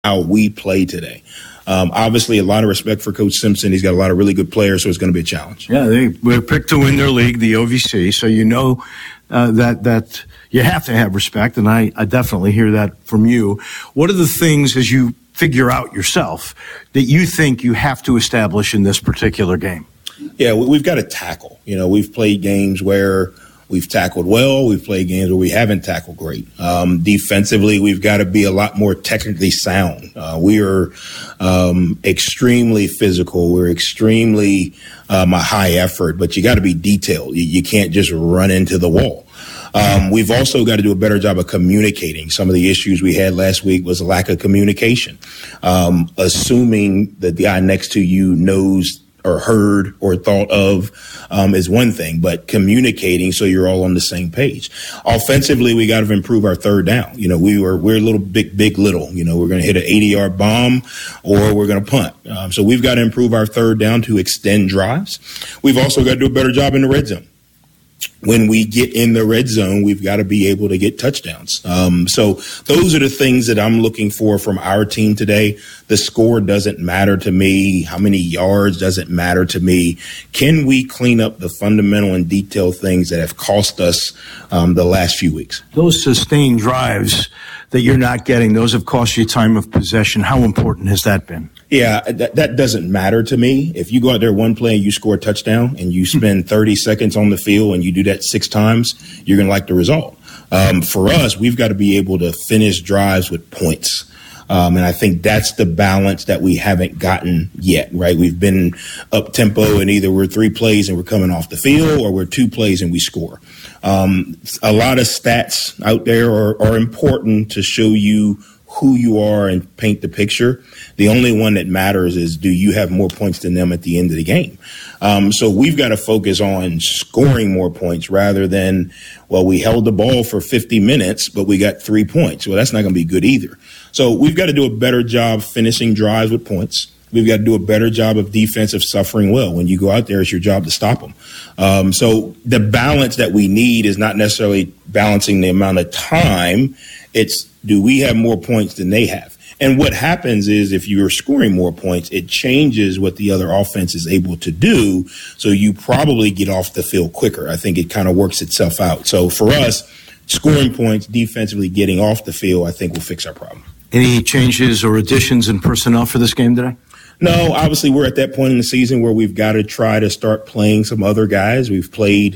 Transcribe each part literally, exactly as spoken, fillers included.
how we play today. Um, obviously, a lot of respect for Coach Simpson. He's got a lot of really good players, so it's going to be a challenge. Yeah, they were picked to win their league, the O V C, so you know uh, that that you have to have respect, and I, I definitely hear that from you. What are the things, as you figure out yourself, that you think you have to establish in this particular game? Yeah, we've got to tackle. You know, we've played games where we've tackled well. We've played games where we haven't tackled great. Um, defensively, we've got to be a lot more technically sound. Uh, we are um, extremely physical. We're extremely um, a high effort, but you got to be detailed. You, you can't just run into the wall. Um, we've also got to do a better job of communicating. Some of the issues we had last week was a lack of communication. Um, assuming that the guy next to you knows or heard or thought of um, is one thing, but communicating so you're all on the same page. Offensively, we got to improve our third down. You know, we were we're a little big, big, little. You know, we're going to hit an eighty-yard bomb or we're going to punt. Um, so we've got to improve our third down to extend drives. We've also got to do a better job in the red zone. When we get in the red zone, we've got to be able to get touchdowns. Um, so those are the things that I'm looking for from our team today. The score doesn't matter to me. How many yards doesn't matter to me. Can we clean up the fundamental and detailed things that have cost us um, the last few weeks? Those sustained drives that you're not getting, those have cost you time of possession. How important has that been? Yeah, that, that doesn't matter to me. If you go out there one play and you score a touchdown and you spend thirty seconds on the field and you do that six times, you're going to like the result. Um, for us, we've got to be able to finish drives with points. Um, and I think that's the balance that we haven't gotten yet, right? We've been up tempo and either we're three plays and we're coming off the field or we're two plays and we score. Um, a lot of stats out there are, are important to show you who you are and paint the picture. The only one that matters is, do you have more points than them at the end of the game? Um, so we've got to focus on scoring more points rather than, well, we held the ball for fifty minutes, but we got three points. Well, that's not going to be good either. So we've got to do a better job finishing drives with points. We've got to do a better job of defensive suffering well. When you go out there, it's your job to stop them. Um, so the balance that we need is not necessarily balancing the amount of time. It's, do we have more points than they have? And what happens is if you're scoring more points, it changes what the other offense is able to do. So you probably get off the field quicker. I think it kind of works itself out. So for us, scoring points, defensively getting off the field, I think will fix our problem. Any changes or additions in personnel for this game today? No, obviously we're at that point in the season where we've got to try to start playing some other guys. We've played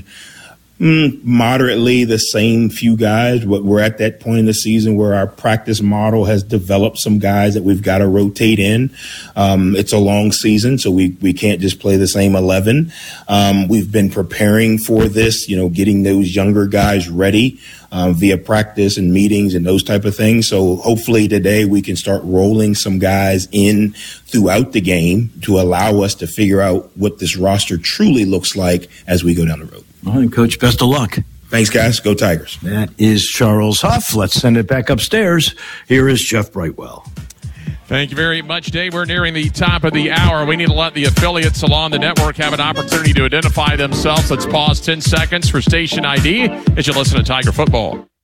mm, moderately the same few guys, but we're at that point in the season where our practice model has developed some guys that we've got to rotate in. Um, it's a long season, so we, we can't just play the same eleven. Um, we've been preparing for this, you know, getting those younger guys ready um, via practice and meetings and those type of things. So hopefully today we can start rolling some guys in throughout the game to allow us to figure out what this roster truly looks like as we go down the road. All right, Coach, best of luck. Thanks, guys. Go Tigers. That is Charles Huff. Let's send it back upstairs. Here is Jeff Brightwell. Thank you very much, Dave. We're nearing the top of the hour. We need to let the affiliates along the network have an opportunity to identify themselves. Let's pause ten seconds for station I D as you listen to Tiger Football.